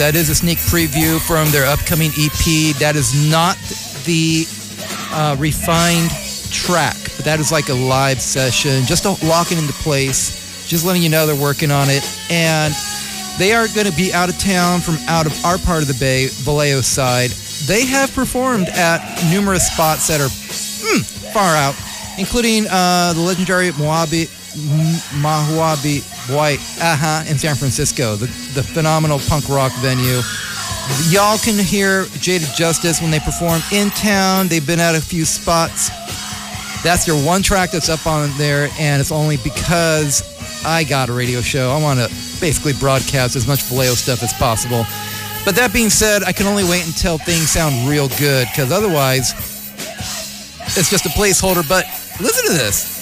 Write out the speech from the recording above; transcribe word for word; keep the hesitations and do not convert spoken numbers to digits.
That is a sneak preview from their upcoming E P. That is not the uh, refined track, but that is like a live session, just to lock it into place, just letting you know they're working on it. And they are going to be out of town from out of our part of the Bay, Vallejo side. They have performed at numerous spots that are mm, far out, including uh, the legendary Moabi, Mahuabi White Aha in San Francisco, the, the phenomenal punk rock venue. Y'all can hear Jaded Justice when they perform in town. They've been at a few spots. That's their one track that's up on there, and it's only because I got a radio show. I want to basically broadcast as much Vallejo stuff as possible. But that being said, I can only wait until things sound real good, because otherwise, it's just a placeholder. But listen to this.